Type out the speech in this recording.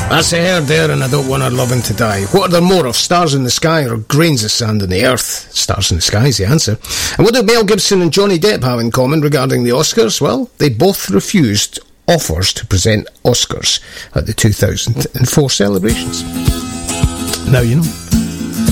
That's the Hair there, and I Don't Want Her Loving to Die. What are there more of, stars in the sky or grains of sand in the earth? Stars in the sky is the answer. And what do Mel Gibson and Johnny Depp have in common regarding the Oscars? Well, they both refused offers to present Oscars at the 2004 celebrations. Now you know.